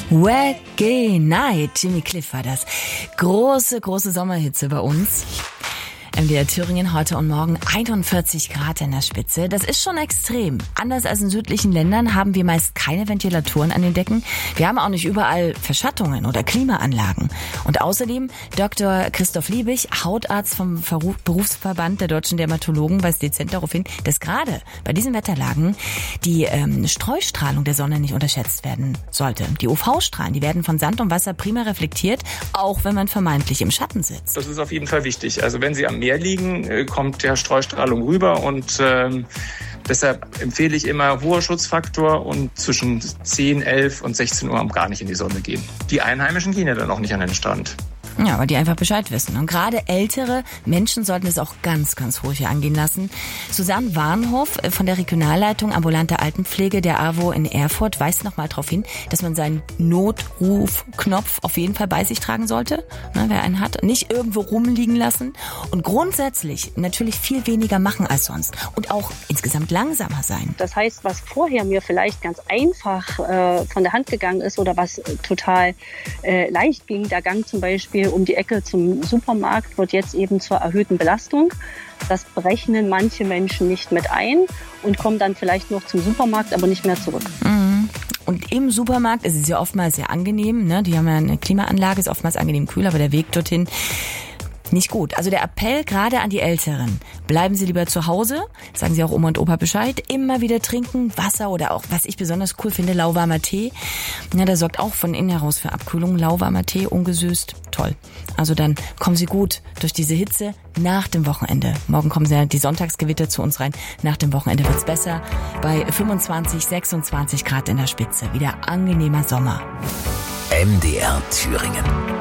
Reggae Night, Jimmy Cliff war das. Große Sommerhitze bei uns. MDR Thüringen heute und morgen 41 Grad in der Spitze. Das ist schon extrem. Anders als in südlichen Ländern haben wir meist keine Ventilatoren an den Decken. Wir haben auch nicht überall Verschattungen oder Klimaanlagen. Und außerdem Dr. Christoph Liebig, Hautarzt vom Berufsverband der Deutschen Dermatologen, weist dezent darauf hin, dass gerade bei diesen Wetterlagen die Streustrahlung der Sonne nicht unterschätzt werden sollte. Die UV-Strahlen, die werden von Sand und Wasser prima reflektiert, auch wenn man vermeintlich im Schatten sitzt. Das ist auf jeden Fall wichtig. Also wenn Sie am Meer liegen, kommt der Streustrahlung rüber und deshalb empfehle ich immer hoher Schutzfaktor und zwischen 10, 11 und 16 Uhr gar nicht in die Sonne gehen. Die Einheimischen gehen ja dann auch nicht an den Strand. Ja, weil die einfach Bescheid wissen. Und gerade ältere Menschen sollten es auch ganz ruhig angehen lassen. Susanne Warnhof von der Regionalleitung Ambulante Altenpflege der AWO in Erfurt weist nochmal darauf hin, dass man seinen Notrufknopf auf jeden Fall bei sich tragen sollte, wer einen hat. Nicht irgendwo rumliegen lassen. Und grundsätzlich natürlich viel weniger machen als sonst. Und auch insgesamt langsamer sein. Das heißt, was vorher mir vielleicht ganz einfach von der Hand gegangen ist oder was total leicht ging, der Gang zum Beispiel um die Ecke zum Supermarkt, wird jetzt eben zur erhöhten Belastung. Das berechnen manche Menschen nicht mit ein und kommen dann vielleicht noch zum Supermarkt, aber nicht mehr zurück. Und im Supermarkt ist es ja oftmals sehr angenehm, ne? Die haben ja eine Klimaanlage, ist oftmals angenehm kühl, aber der Weg dorthin nicht gut. Also der Appell gerade an die Älteren. Bleiben Sie lieber zu Hause, sagen Sie auch Oma und Opa Bescheid, immer wieder trinken, Wasser oder auch, was ich besonders cool finde, lauwarmer Tee. Ja, der sorgt auch von innen heraus für Abkühlung. Lauwarmer Tee, ungesüßt, toll. Also dann kommen Sie gut durch diese Hitze nach dem Wochenende. Morgen kommen ja die Sonntagsgewitter zu uns rein. Nach dem Wochenende wird's besser. Bei 25, 26 Grad in der Spitze. Wieder angenehmer Sommer. MDR Thüringen.